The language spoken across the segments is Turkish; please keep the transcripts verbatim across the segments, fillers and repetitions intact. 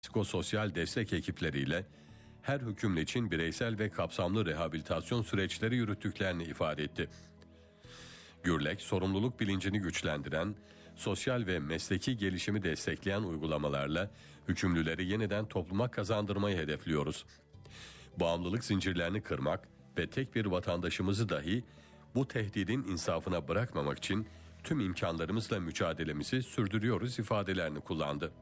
psikososyal destek ekipleriyle her hükümlü için bireysel ve kapsamlı rehabilitasyon süreçleri yürüttüklerini ifade etti. Gürlek, sorumluluk bilincini güçlendiren, sosyal ve mesleki gelişimi destekleyen uygulamalarla hükümlüleri yeniden topluma kazandırmayı hedefliyoruz. Bağımlılık zincirlerini kırmak ve tek bir vatandaşımızı dahi bu tehdidin insafına bırakmamak için tüm imkanlarımızla mücadelemizi sürdürüyoruz ifadelerini kullandı.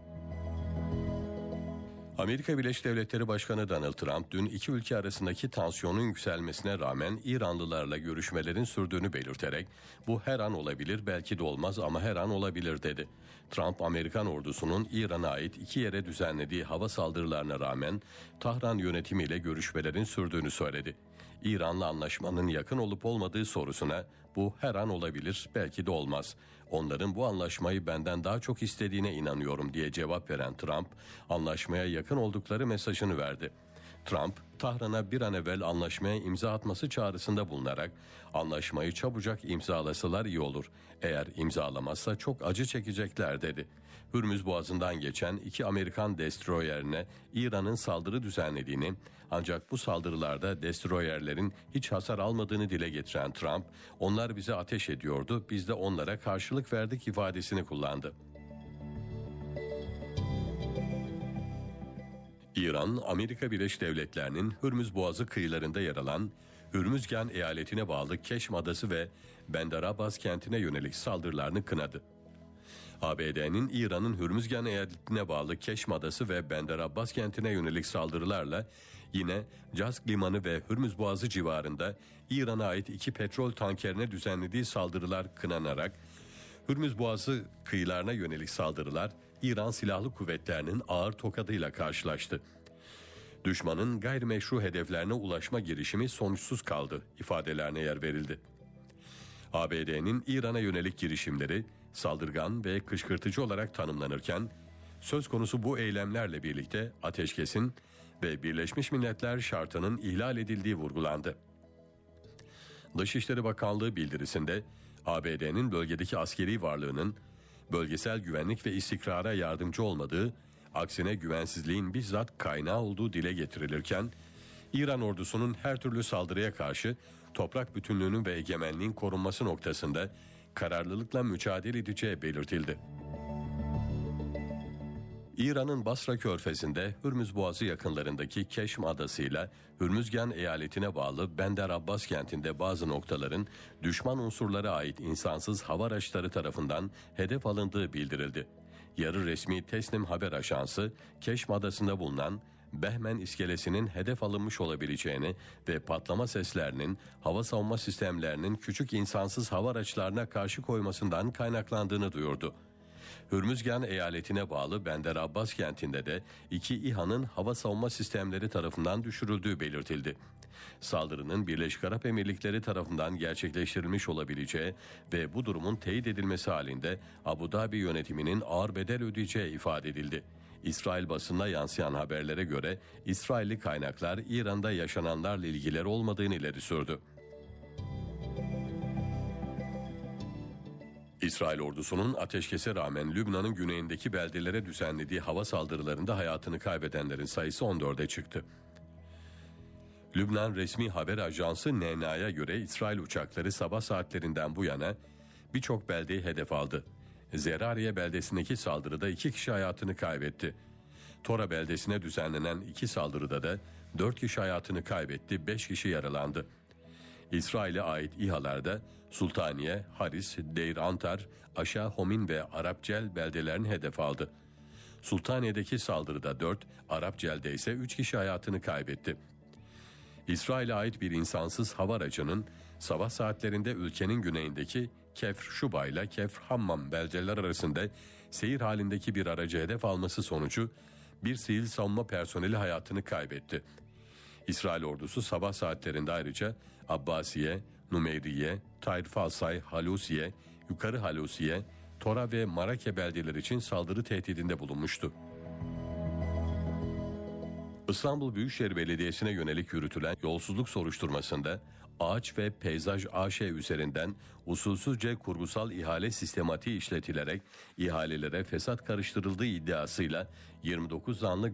Amerika Birleşik Devletleri Başkanı Donald Trump dün iki ülke arasındaki tansiyonun yükselmesine rağmen İranlılarla görüşmelerin sürdüğünü belirterek bu her an olabilir, belki de olmaz ama her an olabilir dedi. Trump, Amerikan ordusunun İran'a ait iki yere düzenlediği hava saldırılarına rağmen Tahran yönetimiyle görüşmelerin sürdüğünü söyledi. İran'la anlaşmanın yakın olup olmadığı sorusuna bu her an olabilir, belki de olmaz. Onların bu anlaşmayı benden daha çok istediğine inanıyorum diye cevap veren Trump, anlaşmaya yakın oldukları mesajını verdi. Trump, Tahran'a bir an evvel anlaşmaya imza atması çağrısında bulunarak anlaşmayı çabucak imzalasalar iyi olur. Eğer imzalamazsa çok acı çekecekler dedi. Hürmüz Boğazı'ndan geçen iki Amerikan destroyerine İran'ın saldırı düzenlediğini, ancak bu saldırılarda destroyerlerin hiç hasar almadığını dile getiren Trump, onlar bize ateş ediyordu, biz de onlara karşılık verdik ifadesini kullandı. İran, Amerika Birleşik Devletleri'nin Hürmüz Boğazı kıyılarında yer alan Hürmüzgan eyaletine bağlı Keşm Adası ve Bandar Abbas kentine yönelik saldırılarını kınadı. A B D'nin İran'ın Hürmüzgan eyaletine bağlı Keşm Adası ve Bandar Abbas kentine yönelik saldırılarla yine Cazk Limanı ve Hürmüz Boğazı civarında İran'a ait iki petrol tankerine düzenlediği saldırılar kınanarak, Hürmüz Boğazı kıyılarına yönelik saldırılar İran Silahlı Kuvvetleri'nin ağır tokadıyla karşılaştı. Düşmanın gayrimeşru hedeflerine ulaşma girişimi sonuçsuz kaldı ifadelerine yer verildi. A B D'nin İran'a yönelik girişimleri saldırgan ve kışkırtıcı olarak tanımlanırken, söz konusu bu eylemlerle birlikte ateşkesin ve Birleşmiş Milletler şartının ihlal edildiği vurgulandı. Dışişleri Bakanlığı bildirisinde A B D'nin bölgedeki askeri varlığının bölgesel güvenlik ve istikrara yardımcı olmadığı, aksine güvensizliğin bizzat kaynağı olduğu dile getirilirken, İran ordusunun her türlü saldırıya karşı toprak bütünlüğünün ve egemenliğin korunması noktasında kararlılıkla mücadele edeceği belirtildi. İran'ın Basra Körfezi'nde Hürmüz Boğazı yakınlarındaki Keşm Adası ile Hürmüzgan eyaletine bağlı Bandar Abbas kentinde bazı noktaların düşman unsurlara ait insansız hava araçları tarafından hedef alındığı bildirildi. Yarı resmi Tesnim haber ajansı, Keşm Adası'nda bulunan Behmen iskelesinin hedef alınmış olabileceğini ve patlama seslerinin hava savunma sistemlerinin küçük insansız hava araçlarına karşı koymasından kaynaklandığını duyurdu. Hürmüzgan eyaletine bağlı Bandar Abbas kentinde de iki İHA'nın hava savunma sistemleri tarafından düşürüldüğü belirtildi. Saldırının Birleşik Arap Emirlikleri tarafından gerçekleştirilmiş olabileceği ve bu durumun teyit edilmesi halinde Abu Dhabi yönetiminin ağır bedel ödeyeceği ifade edildi. İsrail basınına yansıyan haberlere göre İsrailli kaynaklar İran'da yaşananlarla ilgileri olmadığını ileri sürdü. İsrail ordusunun ateşkese rağmen Lübnan'ın güneyindeki beldelere düzenlediği hava saldırılarında hayatını kaybedenlerin sayısı on dörde çıktı. Lübnan resmi haber ajansı N N A'ya göre İsrail uçakları sabah saatlerinden bu yana birçok beldeyi hedef aldı. Zerariye beldesindeki saldırıda iki kişi hayatını kaybetti. Tora beldesine düzenlenen iki saldırıda da dört kişi hayatını kaybetti, beş kişi yaralandı. İsrail'e ait İHA'larda Sultaniye, Haris, Deir Antar, Aşağı Homin ve Arapcel beldelerini hedef aldı. Sultaniye'deki saldırıda dört, Arapcel'de ise üç kişi hayatını kaybetti. İsrail'e ait bir insansız hava aracının sabah saatlerinde ülkenin güneyindeki Kefr Şuba ile Kefr Hammam beldeler arasında seyir halindeki bir aracı hedef alması sonucu bir sivil savunma personeli hayatını kaybetti. İsrail ordusu sabah saatlerinde ayrıca Abbasiye, Numeyriye, Tayr Falsay, Halusiye, Yukarı Halusiye, Tora ve Marake beldeleri için saldırı tehdidinde bulunmuştu. İstanbul Büyükşehir Belediyesi'ne yönelik yürütülen yolsuzluk soruşturmasında Ağaç ve Peyzaj A Ş üzerinden usulsüzce kurgusal ihale sistematiği işletilerek ihalelere fesat karıştırıldığı iddiasıyla yirmi dokuz zanlı